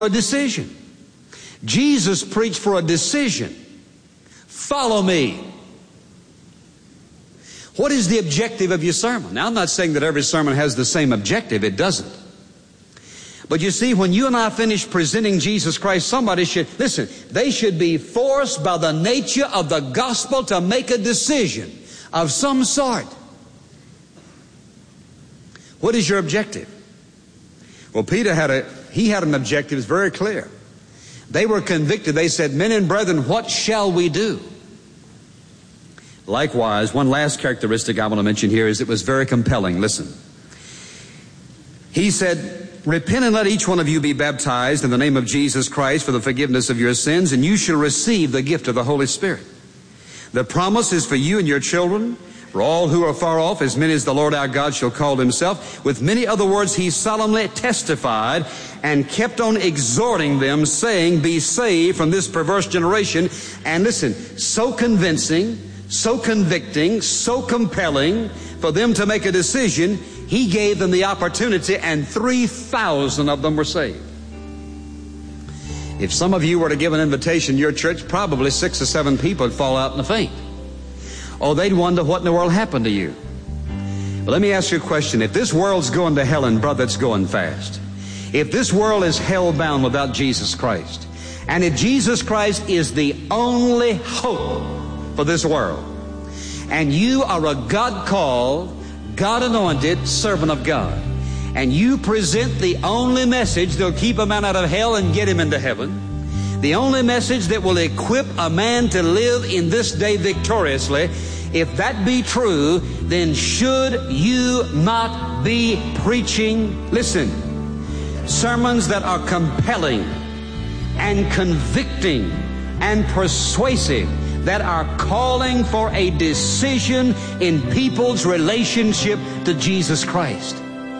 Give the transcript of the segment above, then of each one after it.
a decision. Jesus preached for a decision. Follow me. What is the objective of your sermon? Now, I'm not saying that every sermon has the same objective. It doesn't. But you see, when you and I finish presenting Jesus Christ, somebody should, listen, they should be forced by the nature of the gospel to make a decision of some sort. What is your objective? Well, Peter had an objective. It's very clear. They were convicted. They said, men and brethren, what shall we do? Likewise, one last characteristic I want to mention here is it was very compelling. Listen. He said, repent and let each one of you be baptized in the name of Jesus Christ for the forgiveness of your sins, and you shall receive the gift of the Holy Spirit. The promise is for you and your children, for all who are far off, as many as the Lord our God shall call himself. With many other words, he solemnly testified and kept on exhorting them, saying, be saved from this perverse generation. And listen, so convincing, so convicting, so compelling for them to make a decision, he gave them the opportunity, and 3,000 of them were saved. If some of you were to give an invitation to your church, probably 6 or 7 people would fall out in a faint. Oh, they'd wonder what in the world happened to you. But let me ask you a question. If this world's going to hell, and brother, it's going fast. If this world is hell-bound without Jesus Christ, and if Jesus Christ is the only hope for this world, and you are a God-called, God-anointed servant of God, and you present the only message that'll keep a man out of hell and get him into heaven, the only message that will equip a man to live in this day victoriously, if that be true, then should you not be preaching, listen, sermons that are compelling and convicting and persuasive, that are calling for a decision in people's relationship to Jesus Christ?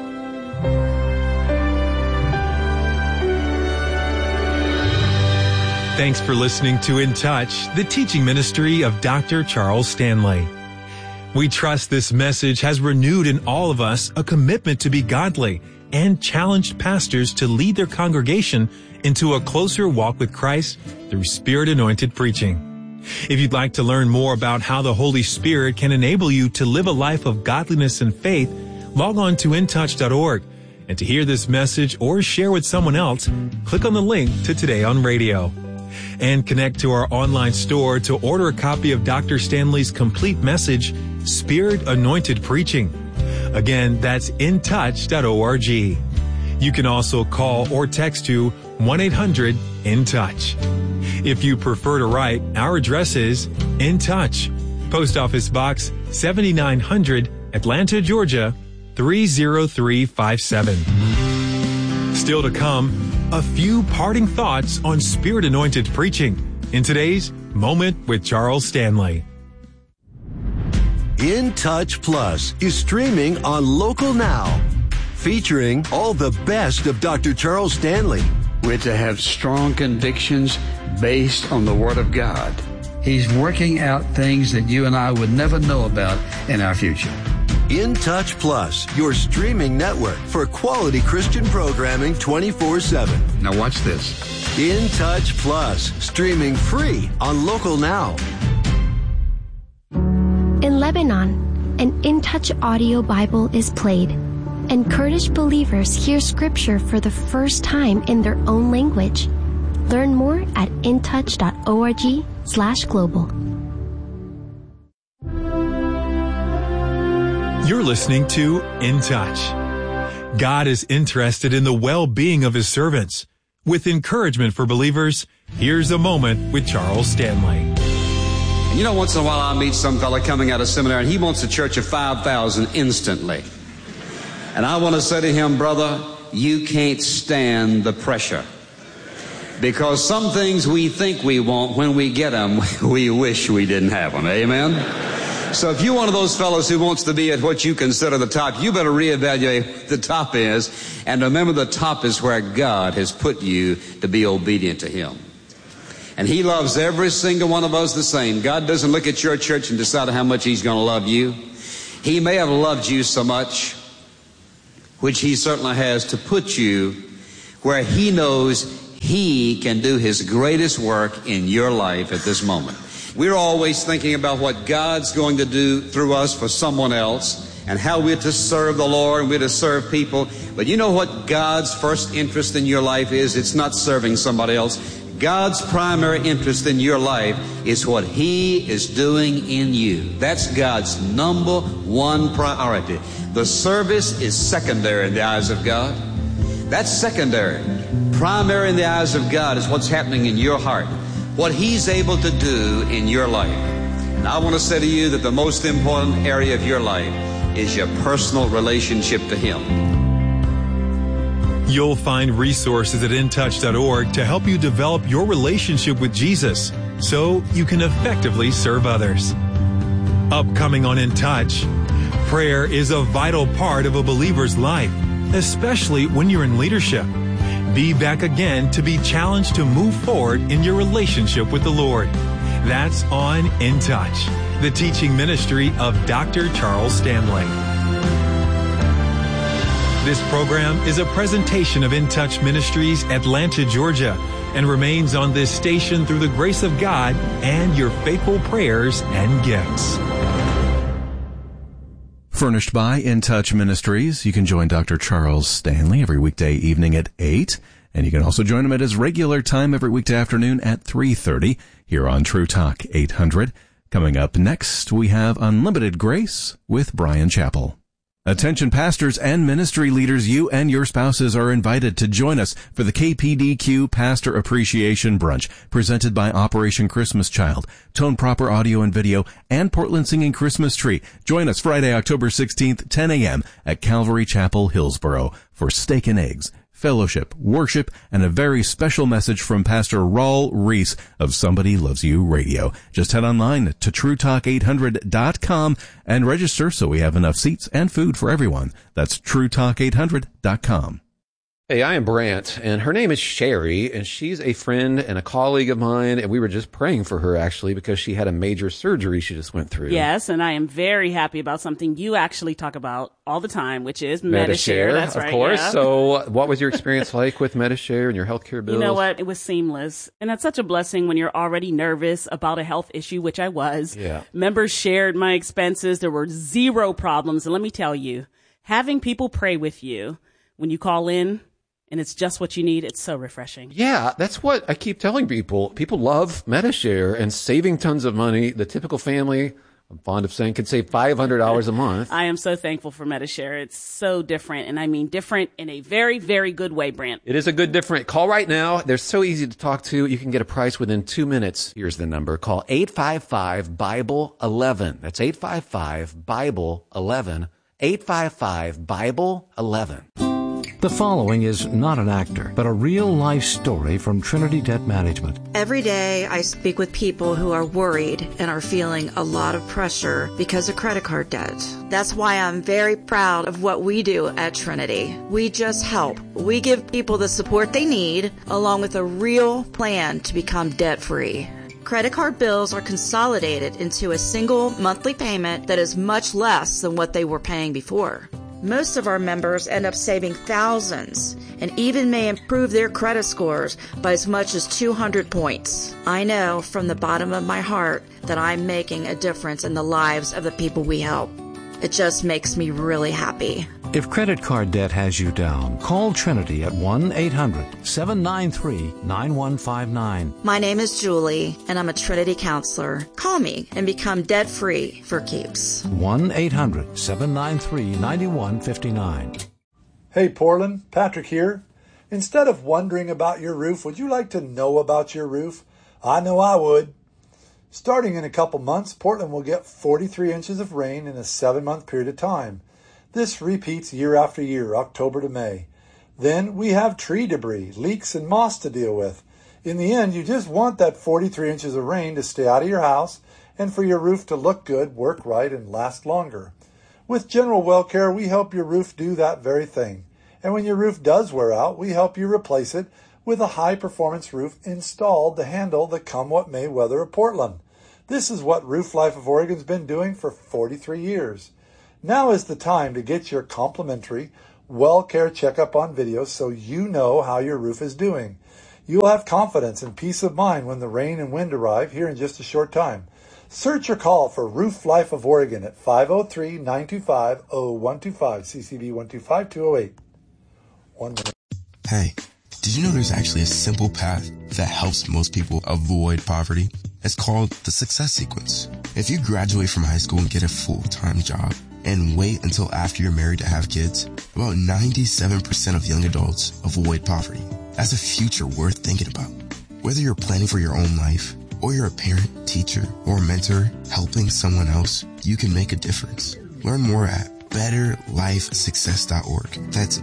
Thanks for listening to In Touch, the teaching ministry of Dr. Charles Stanley. We trust this message has renewed in all of us a commitment to be godly and challenged pastors to lead their congregation into a closer walk with Christ through Spirit-anointed preaching. If you'd like to learn more about how the Holy Spirit can enable you to live a life of godliness and faith, log on to intouch.org. And to hear this message or share with someone else, click on the link to Today on Radio. And connect to our online store to order a copy of Dr. Stanley's complete message, Spirit Anointed Preaching. Again, that's intouch.org. You can also call or text to 1-800-IN-TOUCH. If you prefer to write, our address is In Touch, Post Office Box 7900, Atlanta, Georgia 30357. Still to come, a few parting thoughts on Spirit-anointed preaching in today's Moment with Charles Stanley. In Touch Plus is streaming on Local Now, featuring all the best of Dr. Charles Stanley. We're to have strong convictions based on the Word of God. He's working out things that you and I would never know about in our future. In Touch Plus, your streaming network for quality Christian programming 24/7. Now watch this. In Touch Plus, streaming free on Local Now. In Lebanon, an In Touch audio Bible is played, and Kurdish believers hear Scripture for the first time in their own language. Learn more at intouch.org/global. You're listening to In Touch. God is interested in the well-being of His servants. With encouragement for believers, here's a moment with Charles Stanley. And you know, once in a while I meet some fella coming out of seminary, and he wants a church of 5,000 instantly. And I want to say to him, brother, you can't stand the pressure. Because some things we think we want, when we get them, we wish we didn't have them. Amen? So if you're one of those fellows who wants to be at what you consider the top, you better reevaluate what the top is. And remember, the top is where God has put you to be obedient to Him. And He loves every single one of us the same. God doesn't look at your church and decide how much He's going to love you. He may have loved you so much, which He certainly has, to put you where He knows He can do His greatest work in your life at this moment. We're always thinking about what God's going to do through us for someone else and how we're to serve the Lord and we're to serve people. But you know what God's first interest in your life is? It's not serving somebody else. God's primary interest in your life is what He is doing in you. That's God's number one priority. The service is secondary in the eyes of God. That's secondary. Primary in the eyes of God is what's happening in your heart, what He's able to do in your life. And I want to say to you that the most important area of your life is your personal relationship to Him. You'll find resources at intouch.org to help you develop your relationship with Jesus so you can effectively serve others. Upcoming on In Touch, prayer is a vital part of a believer's life, especially when you're in leadership. Be back again to be challenged to move forward in your relationship with the Lord. That's on In Touch, the teaching ministry of Dr. Charles Stanley. This program is a presentation of In Touch Ministries, Atlanta, Georgia, and remains on this station through the grace of God and your faithful prayers and gifts. Furnished by In Touch Ministries. You can join Dr. Charles Stanley every weekday evening at 8, and you can also join him at his regular time every weekday afternoon at 3:30 here on True Talk 800. Coming up next, we have Unlimited Grace with Brian Chappell. Attention pastors and ministry leaders, you and your spouses are invited to join us for the KPDQ Pastor Appreciation Brunch, presented by Operation Christmas Child, Tone Proper Audio and Video, and Portland Singing Christmas Tree. Join us Friday, October 16th, 10 a.m. at Calvary Chapel, Hillsboro for steak and eggs, fellowship, worship, and a very special message from Pastor Raul Reese of Somebody Loves You Radio. Just head online to TrueTalk800.com and register so we have enough seats and food for everyone. That's TrueTalk800.com. Hey, I am Brant, and her name is Sherry, and she's a friend and a colleague of mine, and we were just praying for her, actually, because she had a major surgery she just went through. Yes, and I am very happy about something you actually talk about all the time, which is Medi-Share. That's right, of course. Yeah. So what was your experience like with Medi-Share and your healthcare bills? You know what? It was seamless, and that's such a blessing when you're already nervous about a health issue, which I was. Yeah. Members shared my expenses. There were zero problems, and let me tell you, having people pray with you when you call in, and it's just what you need, it's so refreshing. Yeah, that's what I keep telling people. People love Medi-Share and saving tons of money. The typical family, I'm fond of saying, can save $500 a month. I am so thankful for Medi-Share. It's so different, and I mean different in a very, very good way, Brant. It is a good different. Call right now. They're so easy to talk to. You can get a price within 2 minutes. Here's the number. Call 855-BIBLE-11. That's 855-BIBLE-11. 855-BIBLE-11. The following is not an actor, but a real-life story from Trinity Debt Management. Every day I speak with people who are worried and are feeling a lot of pressure because of credit card debt. That's why I'm very proud of what we do at Trinity. We just help. We give people the support they need, along with a real plan to become debt-free. Credit card bills are consolidated into a single monthly payment that is much less than what they were paying before. Most of our members end up saving thousands and even may improve their credit scores by as much as 200 points. I know from the bottom of my heart that I'm making a difference in the lives of the people we help. It just makes me really happy. If credit card debt has you down, call Trinity at 1-800-793-9159. My name is Julie, and I'm a Trinity counselor. Call me and become debt-free for keeps. 1-800-793-9159. Hey Portland, Patrick here. Instead of wondering about your roof, would you like to know about your roof? I know I would. Starting in a couple months, Portland will get 43 inches of rain in a 7-month period of time. This repeats year after year, October to May. Then we have tree debris, leaks, and moss to deal with. In the end, you just want that 43 inches of rain to stay out of your house and for your roof to look good, work right, and last longer. With General Well Care, we help your roof do that very thing. And when your roof does wear out, we help you replace it with a high-performance roof installed to handle the come-what-may weather of Portland. This is what Roof Life of Oregon's been doing for 43 years. Now is the time to get your complimentary Well Care checkup on video so you know how your roof is doing. You will have confidence and peace of mind when the rain and wind arrive here in just a short time. Search or call for Roof Life of Oregon at 503-925-0125, CCB 125-208. 1 minute. Hey, did you know there's actually a simple path that helps most people avoid poverty? It's called the Success Sequence. If you graduate from high school and get a full-time job and wait until after you're married to have kids, about 97% of young adults avoid poverty. That's a future worth thinking about. Whether you're planning for your own life, or you're a parent, teacher, or mentor helping someone else, you can make a difference. Learn more at betterlifesuccess.org. That's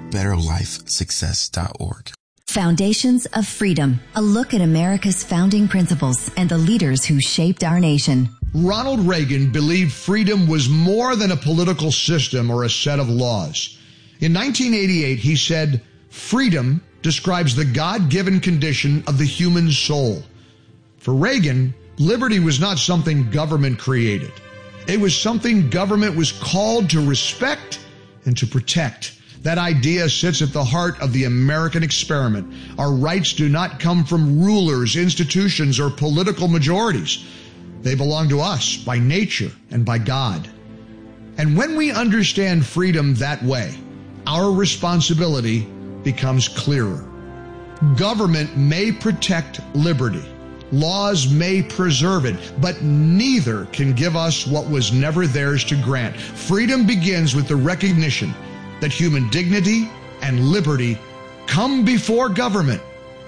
betterlifesuccess.org. Foundations of Freedom, a look at America's founding principles and the leaders who shaped our nation. Ronald Reagan believed freedom was more than a political system or a set of laws. In 1988, he said, "Freedom describes the God-given condition of the human soul." For Reagan, liberty was not something government created. It was something government was called to respect and to protect. That idea sits at the heart of the American experiment. Our rights do not come from rulers, institutions, or political majorities. They belong to us by nature and by God. And when we understand freedom that way, our responsibility becomes clearer. Government may protect liberty. Laws may preserve it, but neither can give us what was never theirs to grant. Freedom begins with the recognition that human dignity and liberty come before government,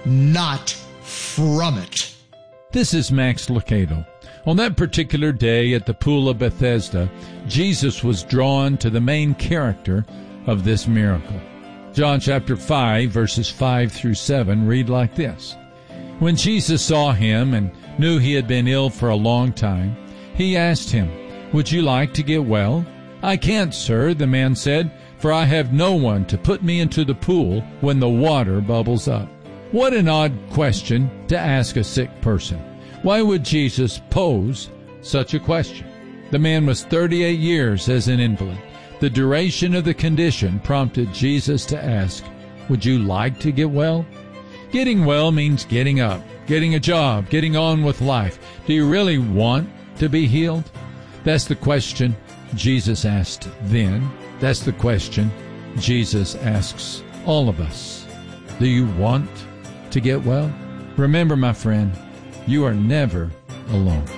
not from it. This is Max Lucado. On that particular day at the Pool of Bethesda, Jesus was drawn to the main character of this miracle. John chapter 5, verses 5 through 7 read like this. When Jesus saw him and knew he had been ill for a long time, he asked him, "Would you like to get well?" "I can't, sir," the man said, "for I have no one to put me into the pool when the water bubbles up." What an odd question to ask a sick person. Why would Jesus pose such a question? The man was 38 years as an invalid. The duration of the condition prompted Jesus to ask, "Would you like to get well?" Getting well means getting up, getting a job, getting on with life. Do you really want to be healed? That's the question Jesus asked then. That's the question Jesus asks all of us. Do you want to get well? Remember, my friend, you are never alone.